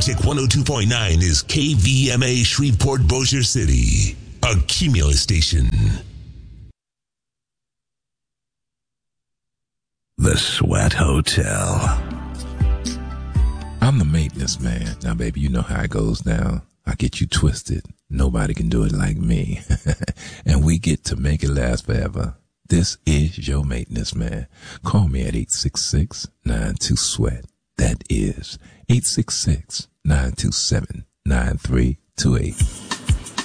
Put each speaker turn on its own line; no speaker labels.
Magic 102.9 is KVMA Shreveport Bossier City, a Cumulus station. The Sweat Hotel.
I'm the maintenance man. Now, baby, you know how it goes down. I get you twisted. Nobody can do it like me. And we get to make it last forever. This is your maintenance man. Call me at 866-92-SWEAT. That is 866-927-9328.